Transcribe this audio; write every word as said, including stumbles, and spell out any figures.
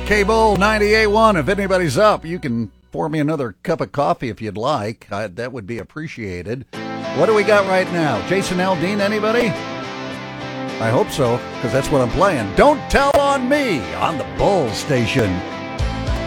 K-Bull ninety-eight point one. If anybody's up, you can pour me another cup of coffee if you'd like. I, that would be appreciated. What do we got right now? Jason Aldean, anybody? I hope so, because that's what I'm playing. Don't Tell on Me on the Bull Station.